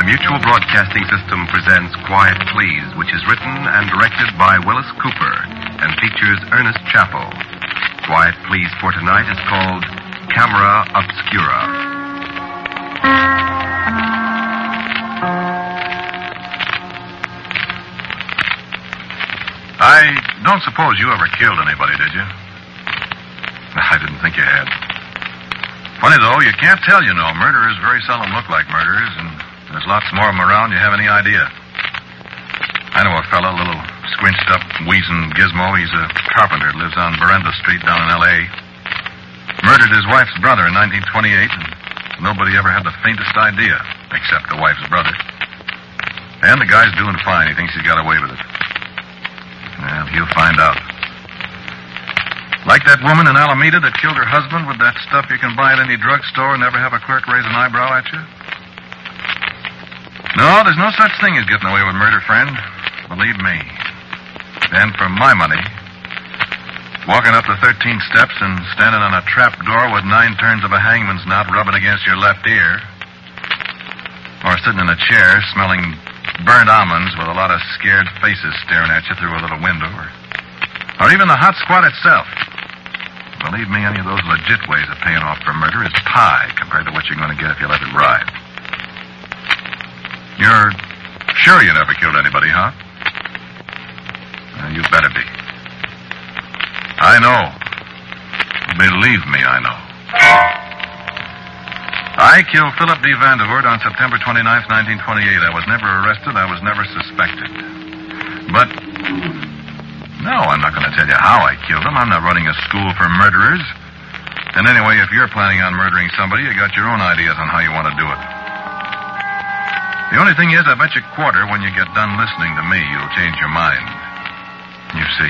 Mutual Broadcasting System presents Quiet Please, which is written and directed by Willis Cooper and features Ernest Chappell. Quiet Please for tonight is called Camera Obscura. I don't suppose you ever killed anybody, did you? I didn't think you had. Funny, though, you can't tell, you know. Murderers very seldom look like murderers, and there's lots more of them around you have any idea. I know a fellow, a little squinched up, wheezing gizmo. He's a carpenter, lives on Berenda Street down in L.A. Murdered his wife's brother in 1928, and nobody ever had the faintest idea, except the wife's brother. And the guy's doing fine. He thinks he's got away with it. Well, he'll find out. Like that woman in Alameda that killed her husband with that stuff you can buy at any drugstore and never have a clerk raise an eyebrow at you? No, there's no such thing as getting away with murder, friend. Believe me. And for my money, walking up the 13 steps and standing on a trap door with 9 turns of a hangman's knot rubbing against your left ear, or sitting in a chair smelling burnt almonds with a lot of scared faces staring at you through a little window, or even the hot squat itself. Believe me, any of those legit ways of paying off for murder is pie compared to what you're going to get if you let it ride. You're sure you never killed anybody, huh? You better be. I know. Believe me, I know. I killed Philip D. Vandervoort on September 29th, 1928. I was never arrested. I was never suspected. But no, I'm not going to tell you how I killed him. I'm not running a school for murderers. And anyway, if you're planning on murdering somebody, you got your own ideas on how you want to do it. The only thing is, I bet you quarter when you get done listening to me, you'll change your mind. You see.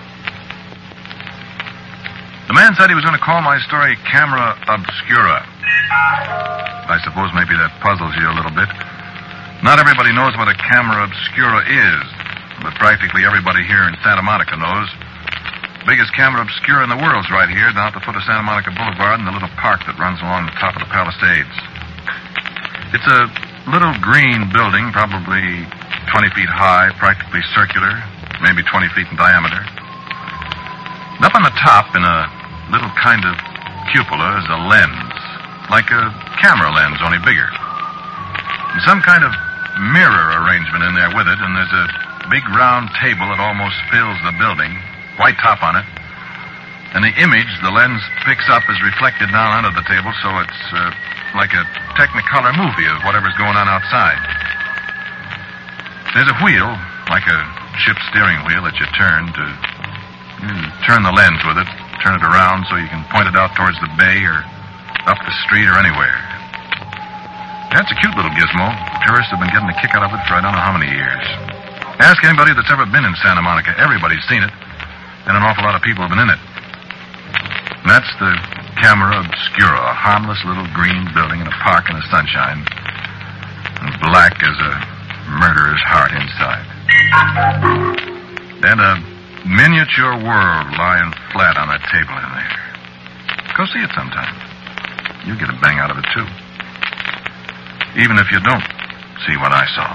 The man said he was going to call my story Camera Obscura. I suppose maybe that puzzles you a little bit. Not everybody knows what a camera obscura is, but practically everybody here in Santa Monica knows. The biggest camera obscura in the world's right here, down at the foot of Santa Monica Boulevard in the little park that runs along the top of the Palisades. It's a little green building, probably 20 feet high, practically circular, maybe 20 feet in diameter. And up on the top, in a little kind of cupola, is a lens, like a camera lens, only bigger. And some kind of mirror arrangement in there with it, and there's a big round table that almost fills the building, white top on it. And the image the lens picks up is reflected down onto the table, so it's like a Technicolor movie of whatever's going on outside. There's a wheel, like a ship's steering wheel, that you turn to turn the lens with it, turn it around so you can point it out towards the bay or up the street or anywhere. That's a cute little gizmo. Tourists have been getting a kick out of it for I don't know how many years. Ask anybody that's ever been in Santa Monica. Everybody's seen it, and an awful lot of people have been in it. And that's the Camera Obscura, a harmless little green building in a park in the sunshine, and black as a murderer's heart inside. And a miniature world lying flat on that table in there. Go see it sometime. You'll get a bang out of it, too. Even if you don't see what I saw.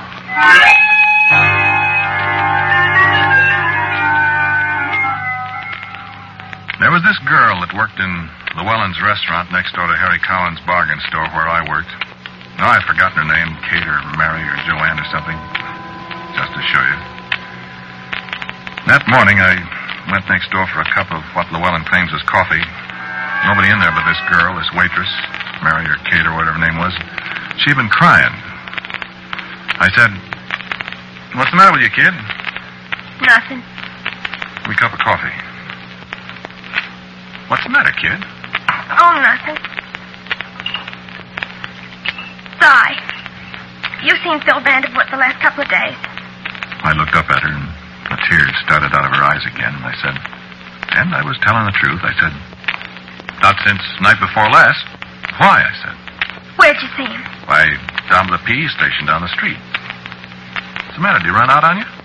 There was this girl that worked in Llewellyn's restaurant next door to Harry Cowan's bargain store where I worked. Now, I've forgotten her name, Kate or Mary or Joanne or something, just to show you. That morning, I went next door for a cup of what Llewellyn claims is coffee. Nobody in there but this girl, this waitress, Mary or Kate or whatever her name was. She'd been crying. I said, "What's the matter with you, kid?" Nothing. Give me a cup of coffee. What's the matter, kid? Oh, nothing. Di, you've seen Phil Vandervoort the last couple of days. I looked up at her, and the tears started out of her eyes again, and I said, and I was telling the truth. I said, "Not since night before last." "Why?" I said. Where'd you see him? Why, down to the PE station down the street. What's the matter? Did he run out on you?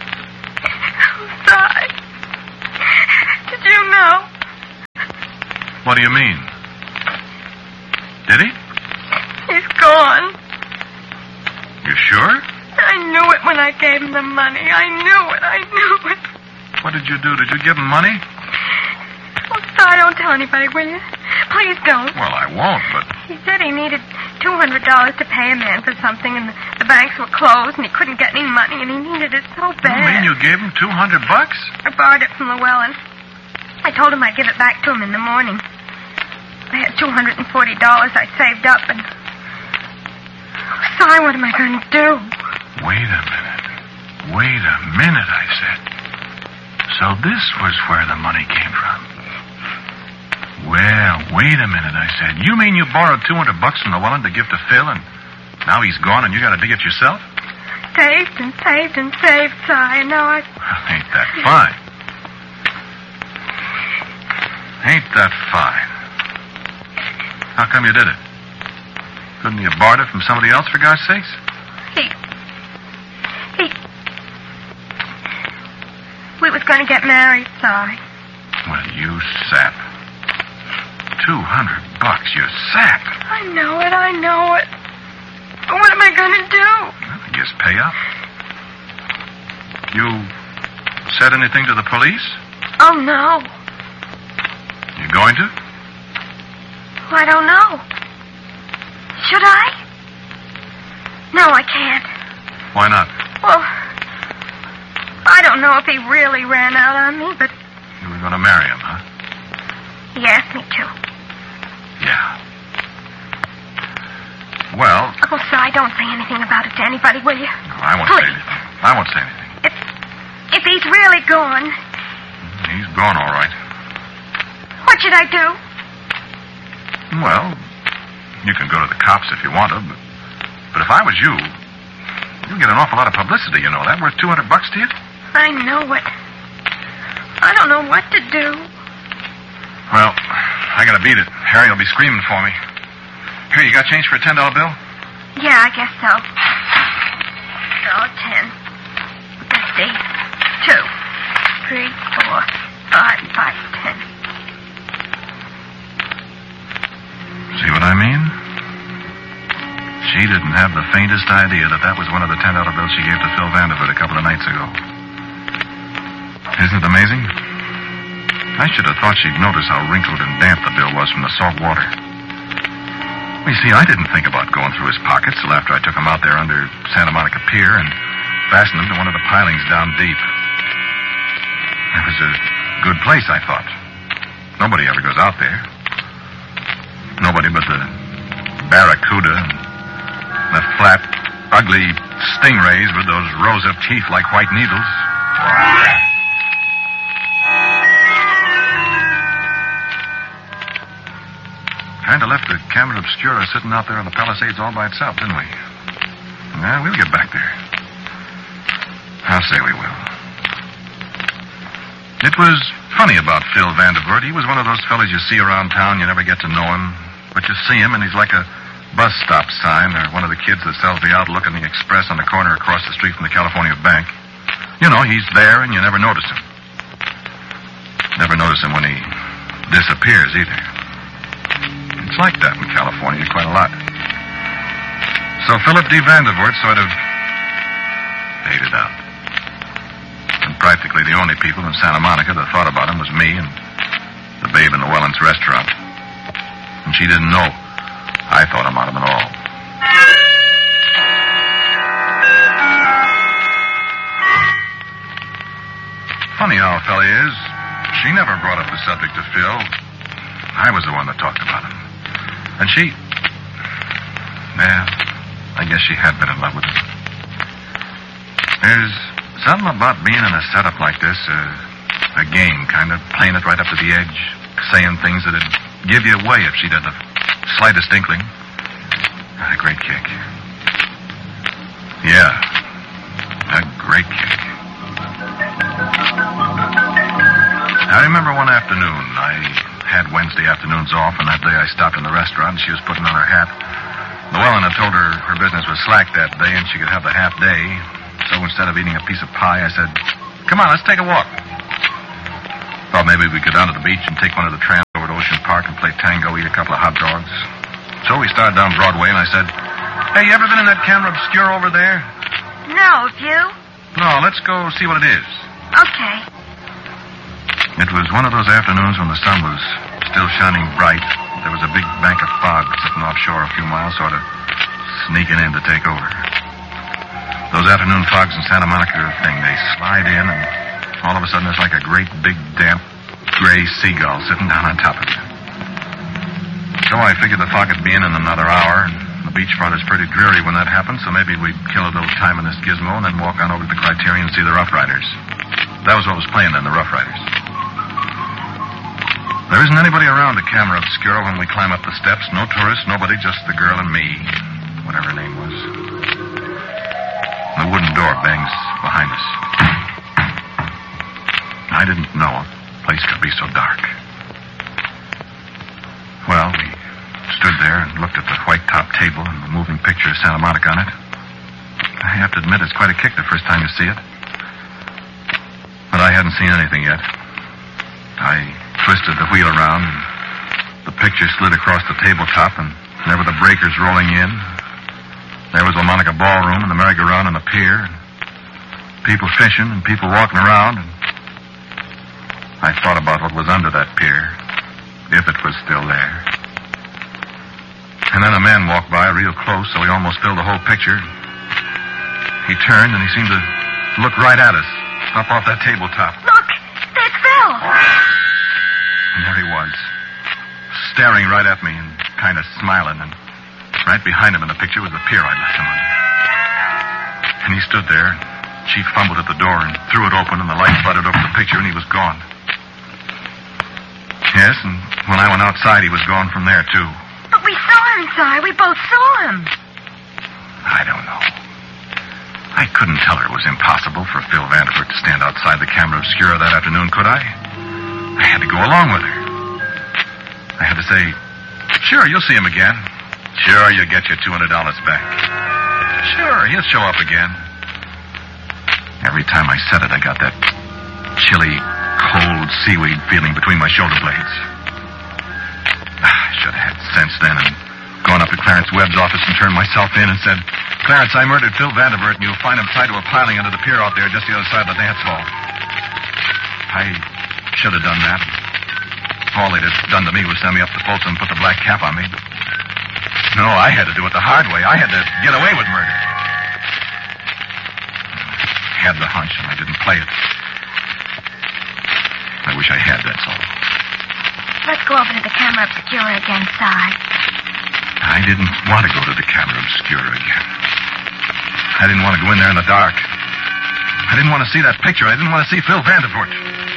Di, did you know? What do you mean? Did he? He's gone. You sure? I knew it when I gave him the money. I knew it. What did you do? Did you give him money? Oh, Si, don't tell anybody, will you? Please don't. Well, I won't, but... He said he needed $200 to pay a man for something, and the banks were closed, and he couldn't get any money, and he needed it so bad. You mean you gave him $200? I borrowed it from Llewellyn. I told him I'd give it back to him in the morning. I had $240 I saved up, and... Oh, Si, what am I going to do? Wait a minute, I said. So this was where the money came from. Well, wait a minute, I said. You mean you borrowed $200 from Llewellyn to give to Phil, and now he's gone and you got to dig it yourself? Saved and saved and saved, Si, and now I... Ain't that fine? Ain't that fine? How come you did it? Couldn't you have borrowed it from somebody else, for God's sakes? We was going to get married, Si. Well, you sap. $200, you sap. I know it. But what am I going to do? Well, I guess pay up. You said anything to the police? Oh, no. You going to? Well, I don't know. Should I? No, I can't. Why not? Well, I don't know if he really ran out on me, but... You were going to marry him, huh? He asked me to. Yeah. Well... Oh, Si, don't say anything about it to anybody, will you? No, I won't say anything. I won't say anything. If he's really gone... He's gone, all right. What should I do? Well, you can go to the cops if you want to, but if I was you, you'd get an awful lot of publicity, you know that. Worth $200 to you? I know it. I don't know what to do. Well, I gotta beat it. Harry will be screaming for me. Here, you got change for a $10 bill? Yeah, I guess so. $1.10. Let's see. 2, 3, 4, 5, 5, 10. See what I mean? She didn't have the faintest idea that was one of the $10 bills she gave to Phil Vandervoort a couple of nights ago. Isn't it amazing? I should have thought she'd notice how wrinkled and damp the bill was from the salt water. You see, I didn't think about going through his pockets till after I took him out there under Santa Monica Pier and fastened him to one of the pilings down deep. It was a good place, I thought. Nobody ever goes out there. Nobody but the barracuda and the flat, ugly stingrays with those rows of teeth like white needles. Kind of left the Camera Obscura sitting out there on the Palisades all by itself, didn't we? Well, we'll get back there. I'll say we will. It was funny about Phil Vandervoort. He was one of those fellas you see around town. You never get to know him. But you see him, and he's like a bus stop sign or one of the kids that sells the Outlook and the Express on the corner across the street from the California Bank. You know, he's there, and you never notice him. Never notice him when he disappears, either. It's like that in California quite a lot. So Philip D. Vandervoort sort of faded out. And practically the only people in Santa Monica that thought about him was me and the babe in Llewellyn's restaurant. And she didn't know I thought about him at all. Funny how a fella is. She never brought up the subject to Phil. I was the one that talked about him. And she... Well, I guess she had been in love with him. There's something about being in a setup like this, a game, kind of playing it right up to the edge, saying things that'd give you away if she'd had the slightest inkling. A great kick. Yeah, a great kick. I remember one afternoon, I had Wednesday afternoons off, and that day I stopped in the restaurant, and she was putting on her hat. Llewellyn had told her her business was slack that day, and she could have the half day. So instead of eating a piece of pie, I said, "Come on, let's take a walk." Thought maybe we'd go down to the beach and take one of the trams over to Ocean Park and play tango, eat a couple of hot dogs. So we started down Broadway, and I said, Hey, you ever been in that camera obscura over there? No, have you? No, let's go see what it is. Okay. It was one of those afternoons when the sun was still shining bright. There was a big bank of fog sitting offshore a few miles, sort of sneaking in to take over. Those afternoon fogs in Santa Monica are a thing. They slide in, and all of a sudden there's like a great big damp gray seagull sitting down on top of you. So I figured the fog would be in another hour, and the beachfront is pretty dreary when that happens, so maybe we'd kill a little time in this gizmo and then walk on over to the Criterion and see the Rough Riders. That was what was playing then, the Rough Riders. There isn't anybody around the camera obscura when we climb up the steps. No tourists, nobody, just the girl and me, whatever her name was. The wooden door bangs behind us. I didn't know a place could be so dark. Well, we stood there and looked at the white-top table and the moving picture of Santa Monica on it. I have to admit it's quite a kick the first time you see it. But I hadn't seen anything yet. I twisted the wheel around, and the picture slid across the tabletop, and there were the breakers rolling in. There was the Monica Ballroom and the merry-go-round and the pier, and people fishing and people walking around, and I thought about what was under that pier, if it was still there. And then a man walked by real close, so he almost filled the whole picture. He turned, and he seemed to look right at us, up off that tabletop. Look, there's Phil. And there he was, staring right at me and kind of smiling, and right behind him in the picture was the pier I left him on. And he stood there, and she fumbled at the door and threw it open, and the light flooded over the picture, and he was gone. Yes, and when I went outside, he was gone from there, too. But we saw him, Si. We both saw him. I don't know. I couldn't tell her it was impossible for Phil Vanderbilt to stand outside the camera obscura that afternoon, could I? I had to go along with her. I had to say, sure, you'll see him again. Sure, you'll get your $200 back. Sure, he'll show up again. Every time I said it, I got that chilly, cold seaweed feeling between my shoulder blades. I should have had sense then and gone up to Clarence Webb's office and turned myself in and said, Clarence, I murdered Phil Vanderbilt, and you'll find him tied to a piling under the pier out there just the other side of the dance hall. I should have done that. All they'd have done to me was send me up to Folsom and put the black cap on me. But no, I had to do it the hard way. I had to get away with murder. I had the hunch, and I didn't play it. I wish I had, that's all. Let's go over to the camera obscura again, Si. I didn't want to go to the camera obscura again. I didn't want to go in there in the dark. I didn't want to see that picture. I didn't want to see Phil Vandervoort.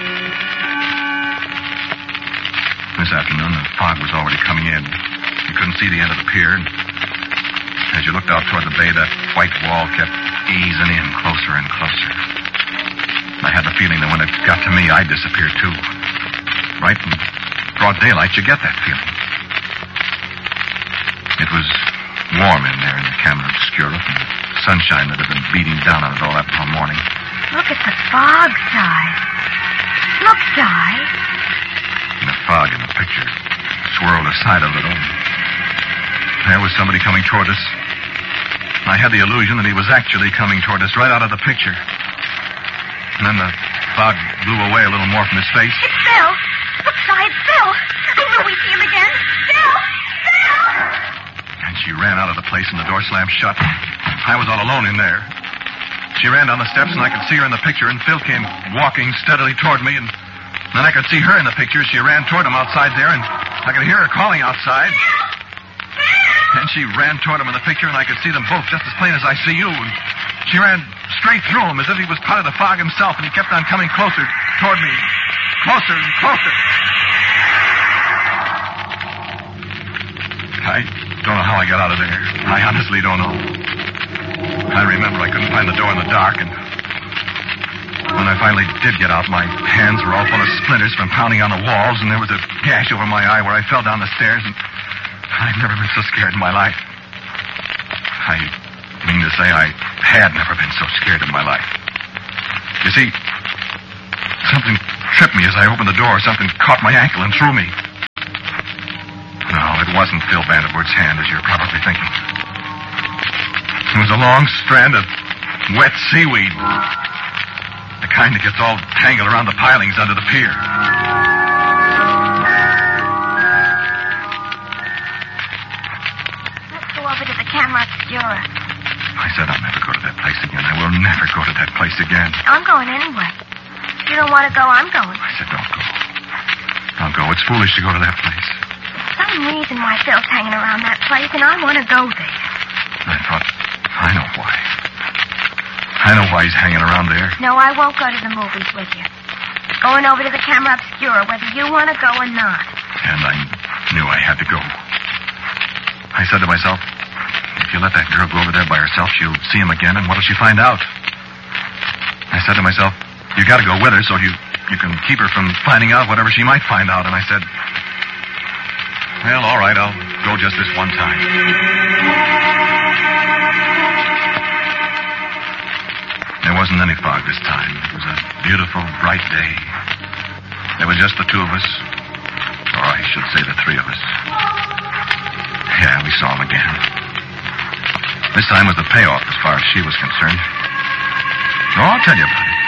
This afternoon, the fog was already coming in. You couldn't see the end of the pier, and as you looked out toward the bay, that white wall kept easing in closer and closer. I had the feeling that when it got to me, I'd disappear, too. Right in broad daylight, you get that feeling. It was warm in there in the camera obscura from the sunshine that had been beating down on it all that morning. Look at the fog, Si. Look, Si. The fog in the picture swirled aside a little. There was somebody coming toward us. I had the illusion that he was actually coming toward us right out of the picture. And then the fog blew away a little more from his face. It's Phil. Look, Si, it's Phil. I know we see him again. Phil! Phil! And she ran out of the place and the door slammed shut. I was all alone in there. She ran down the steps and I could see her in the picture, and Phil came walking steadily toward me, and then I could see her in the picture. She ran toward him outside there, and I could hear her calling outside. Then she ran toward him in the picture, and I could see them both just as plain as I see you. And she ran straight through him as if he was part of the fog himself, and he kept on coming closer toward me. Closer and closer. I don't know how I got out of there. I honestly don't know. I remember I couldn't find the door in the dark, and when I finally did get out, my hands were all full of splinters from pounding on the walls, and there was a gash over my eye where I fell down the stairs, and I've never been so scared in my life. I mean to say I had never been so scared in my life. You see, something tripped me as I opened the door. Something caught my ankle and threw me. No, it wasn't Phil Vandervoort's hand, as you're probably thinking. was a long strand of wet seaweed. The kind that gets all tangled around the pilings under the pier. Let's go over to the Camera Obscura. I said I'll never go to that place again. I will never go to that place again. I'm going anyway. If you don't want to go, I'm going. I said, don't go. Don't go. It's foolish to go to that place. There's some reason why Phil's hanging around that place, and I want to go there. I know why. I know why he's hanging around there. No, I won't go to the movies with you. Going over to the Camera Obscura, whether you want to go or not. And I knew I had to go. I said to myself, if you let that girl go over there by herself, she'll see him again, and what'll she find out? I said to myself, you got to go with her so you can keep her from finding out whatever she might find out. And I said, well, all right, I'll go just this one time. There wasn't any fog this time. It was a beautiful, bright day. There were just the two of us. Or I should say the three of us. Yeah, we saw him again. This time was the payoff as far as she was concerned. No, I'll tell you about it.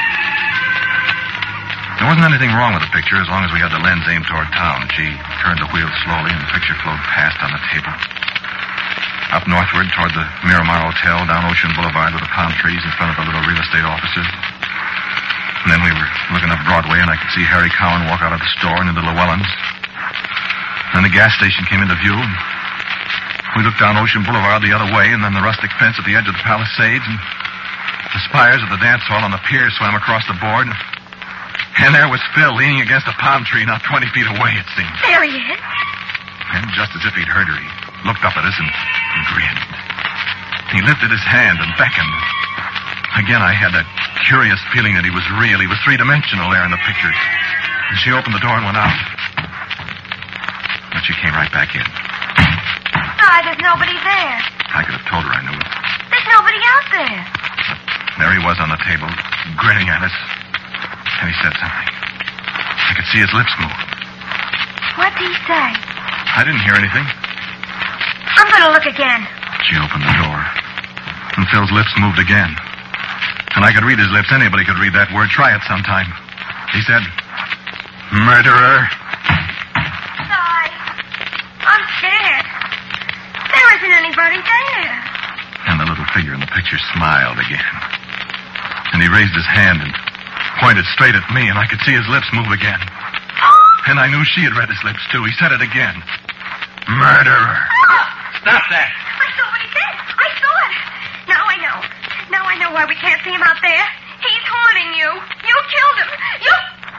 There wasn't anything wrong with the picture as long as we had the lens aimed toward town. She turned the wheel slowly and the picture flowed past on the table. Up northward toward the Miramar Hotel, down Ocean Boulevard with the palm trees in front of the little real estate offices. And then we were looking up Broadway, and I could see Harry Cowan walk out of the store and into Llewellyn's. Then the gas station came into view, and we looked down Ocean Boulevard the other way, and then the rustic fence at the edge of the Palisades, and the spires of the dance hall on the pier swam across the board. And there was Phil leaning against a palm tree not 20 feet away, it seemed. There he is. And just as if he'd heard her, he looked up at us and grinned. He lifted his hand and beckoned. Again, I had that curious feeling that he was real. He was three-dimensional there in the picture. And she opened the door and went out. But she came right back in. There's nobody there. I could have told her I knew it. There's nobody out there. There he was on the table, grinning at us. And he said something. I could see his lips move. What'd he say? I didn't hear anything. I'm going to look again. She opened the door. And Phil's lips moved again. And I could read his lips. Anybody could read that word. Try it sometime. He said, murderer. Cy, I'm scared. There isn't anybody there. And the little figure in the picture smiled again. And he raised his hand and pointed straight at me, and I could see his lips move again. And I knew she had read his lips, too. He said it again. Murderer. Stop that. I saw what he said. I saw it. Now I know. Now I know why we can't see him out there.